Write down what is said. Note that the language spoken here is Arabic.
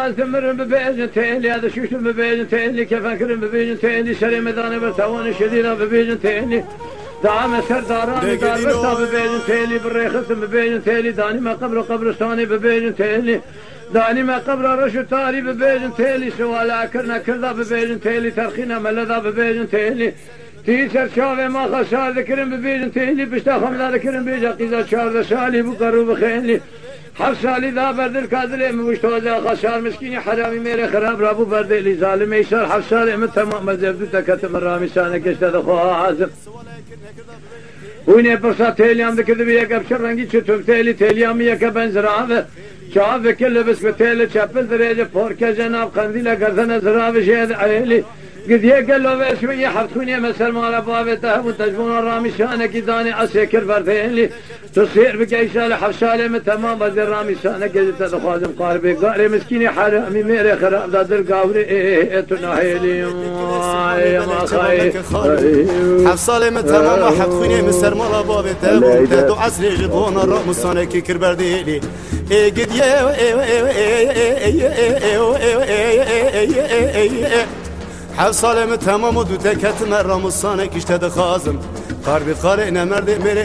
تمر ببيجن تيلي هذا شوش ببيجن تيلي كيف أكرم ببيجن تيلي شري مدانة برتوان شديدة ببيجن تيلي دعم سرداراني دار برتا ببيجن تيلي بالريخص ببيجن تيلي داني ما قبرستاني ببيجن تيلي داني ما قبر رشو تاري ببيجن تيلي سوالا كرنا كردا ببيجن تيلي ترخينا ملدا ببيجن تيلي تيسر شاوه ما خسار ذكرن ببيجن تيلي بشتا خمدا ذكرن بيجا قيزا شارد سالي بقرو بخيلي حف سالي ذا برد الكادر مشتوزا خسار مسكيني حرامي ميري خراب رابو برد لي ظالم يسار حف سالي من تمام مزبدو تكتم الرامي سانك اشتد خوها عازم ويني برسا تيليام ذكر بيك ابشر رنگي چتوم تيليام يكا بنزراوه شاوه كل بس بتيلي چپل دريجه پوركه جناب قنديله گردن زراوه شهد عيلي قد يقل له شوية حفتوني مسر مال بابته وتجبون الرامي شانك داني اسكر بردين تصير بقيسال حفشالي من تمام بدر رامي شانك قد تخازم قاربي قاري مسكيني حرامي ميري خراب دادر قاوري تناهيلي يا ما خاي حفصالي من تمام حفتوني مسر مال بابته وتدو عسري جبون الرامي شانك كربرديلي قد حفصالي من تمام ودو تكت مرام الصانك اشتد خازم قاربي قارئنا مرد ميري